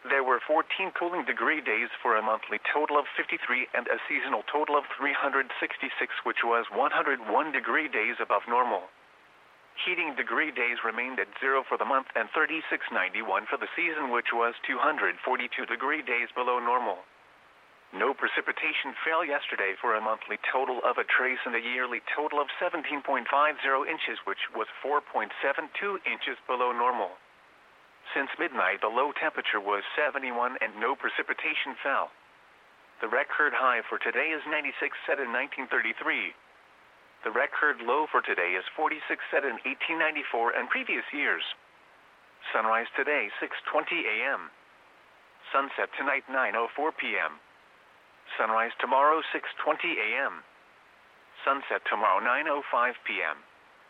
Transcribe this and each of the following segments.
There were 14 cooling degree days for a monthly total of 53 and a seasonal total of 366, which was 101 degree days above normal. Heating degree days remained at 0 for the month and 3691 for the season, which was 242 degree days below normal. No precipitation fell yesterday for a monthly total of a trace and a yearly total of 17.50 inches, which was 4.72 inches below normal. Since midnight, the low temperature was 71 and no precipitation fell. The record high for today is 96, set in 1933. The record low for today is 46, set in 1894 and previous years. Sunrise today, 6:20 a.m. Sunset tonight, 9:04 p.m. Sunrise tomorrow, 6:20 a.m. Sunset tomorrow, 9:05 p.m.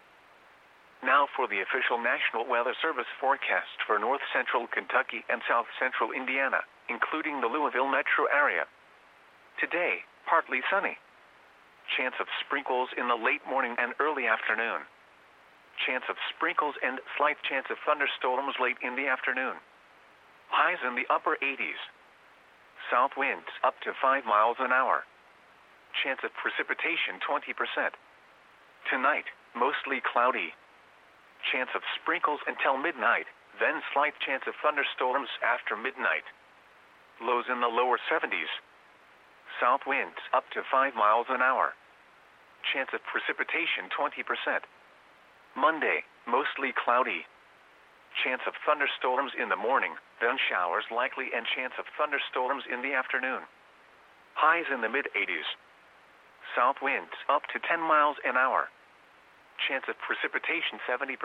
Now for the official National Weather Service forecast for north central Kentucky and south central Indiana, including the Louisville metro area. Today, partly sunny. Chance of sprinkles in the late morning and early afternoon. Chance of sprinkles and slight chance of thunderstorms late in the afternoon. Highs in the upper 80s. South winds up to 5 miles an hour. Chance of precipitation 20%. Tonight, mostly cloudy. Chance of sprinkles until midnight, then slight chance of thunderstorms after midnight. Lows in the lower 70s. South winds up to 5 miles an hour. Chance of precipitation 20%. Monday, mostly cloudy. Chance of thunderstorms in the morning, then showers likely and chance of thunderstorms in the afternoon. Highs in the mid-80s. South winds up to 10 miles an hour. Chance of precipitation 70%.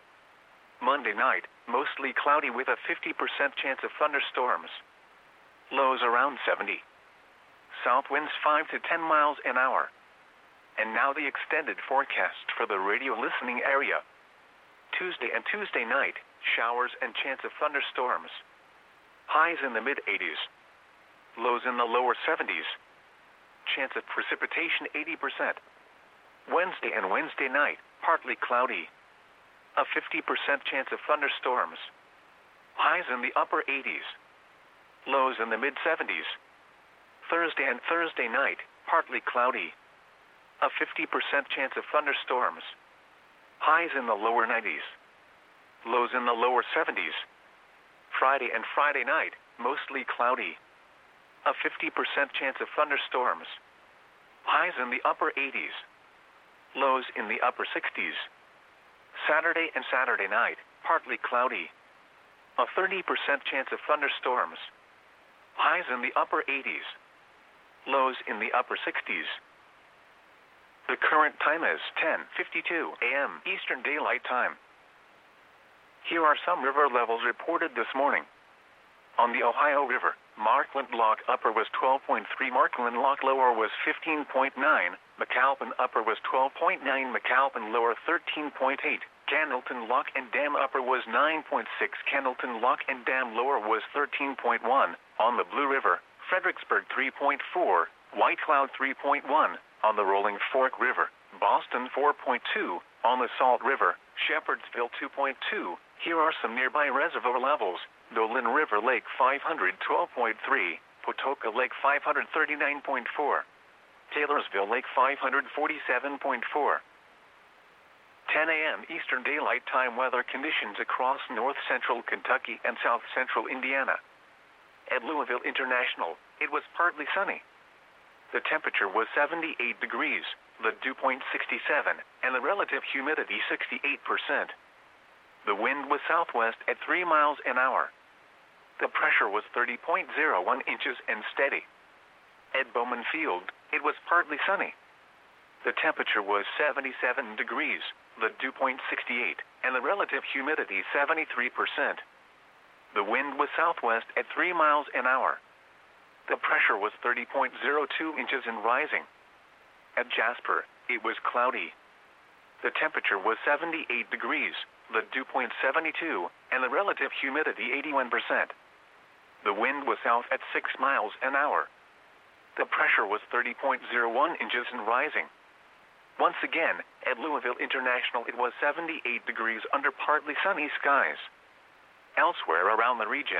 Monday night, mostly cloudy with a 50% chance of thunderstorms. Lows around 70. South winds 5 to 10 miles an hour. And now the extended forecast for the radio listening area. Tuesday and Tuesday night, showers and chance of thunderstorms. Highs in the mid-80s. Lows in the lower 70s. Chance of precipitation 80%. Wednesday and Wednesday night, partly cloudy. A 50% chance of thunderstorms. Highs in the upper 80s. Lows in the mid-70s. Thursday and Thursday night, partly cloudy. A 50% chance of thunderstorms. Highs in the lower 90s. Lows in the lower 70s. Friday and Friday night, mostly cloudy. A 50% chance of thunderstorms. Highs in the upper 80s. Lows in the upper 60s. Saturday and Saturday night, partly cloudy. A 30% chance of thunderstorms. Highs in the upper 80s. Lows in the upper 60s. The current time is 10:52 a.m. Eastern Daylight Time. Here are some river levels reported this morning. On the Ohio River, Markland Lock Upper was 12.3, Markland Lock Lower was 15.9, McAlpin Upper was 12.9, McAlpin Lower 13.8, Candleton Lock and Dam Upper was 9.6, Candleton Lock and Dam Lower was 13.1, on the Blue River, Fredericksburg 3.4, White Cloud 3.1, on the Rolling Fork River, Boston 4.2, on the Salt River, Shepherdsville 2.2. Here are some nearby reservoir levels. Dolan River Lake 512.3, Patoka Lake 539.4, Taylorsville Lake 547.4. 10 a.m. Eastern Daylight Time weather conditions across north central Kentucky and south central Indiana. At Louisville International, it was partly sunny. The temperature was 78 degrees, the dew point 67, and the relative humidity 68%. The wind was southwest at 3 miles an hour. The pressure was 30.01 inches and steady. At Bowman Field, it was partly sunny. The temperature was 77 degrees, the dew point 68, and the relative humidity 73%. The wind was southwest at 3 miles an hour. The pressure was 30.02 inches and rising. At Jasper, it was cloudy. The temperature was 78 degrees, the dew point 72, and the relative humidity 81%. The wind was south at 6 miles an hour. The pressure was 30.01 inches and rising. Once again, at Louisville International it was 78 degrees under partly sunny skies. Elsewhere around the region,